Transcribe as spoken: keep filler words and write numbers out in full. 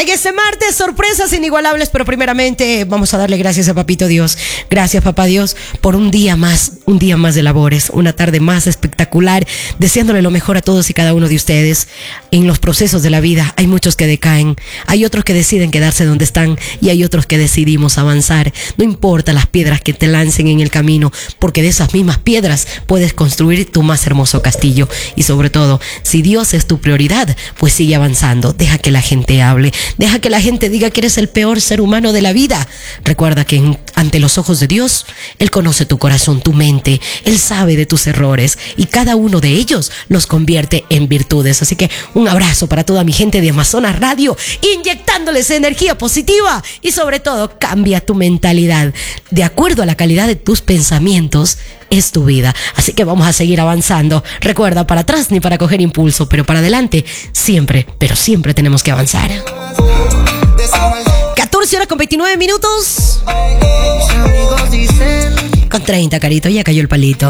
En este martes, sorpresas inigualables, pero primeramente vamos a darle gracias a Papito Dios. Gracias, Papá Dios, por un día más, un día más de labores, una tarde más espectacular, deseándole lo mejor a todos y cada uno de ustedes. En los procesos de la vida hay muchos que decaen, hay otros que deciden quedarse donde están y hay otros que decidimos avanzar. No importa las piedras que te lancen en el camino, porque de esas mismas piedras puedes construir tu más hermoso castillo. Y sobre todo, si Dios es tu prioridad, pues sigue avanzando, deja que la gente hable. Deja que la gente diga que eres el peor ser humano de la vida. Recuerda que en, ante los ojos de Dios, Él conoce tu corazón, tu mente. Él sabe de tus errores y cada uno de ellos los convierte en virtudes. Así que un abrazo para toda mi gente de Amazonas Radio, inyectándoles energía positiva y sobre todo cambia tu mentalidad. De acuerdo a la calidad de tus pensamientos, es tu vida. Así que vamos a seguir avanzando. Recuerda, para atrás ni para coger impulso, pero para adelante siempre, pero siempre tenemos que avanzar. catorce horas con veintinueve minutos. Con treinta, carito, ya cayó el palito.